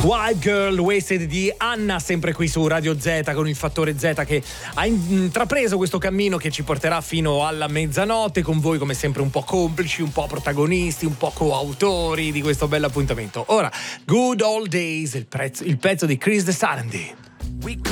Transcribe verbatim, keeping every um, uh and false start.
Wild Girl Wasted di Anna, sempre qui su Radio Z con il Fattore Z, che ha intrapreso questo cammino che ci porterà fino alla mezzanotte, con voi come sempre un po' complici, un po' protagonisti, un po' coautori di questo bello appuntamento. Ora, Good Old Days, il, prezzo, il pezzo di Chris De Sarandí.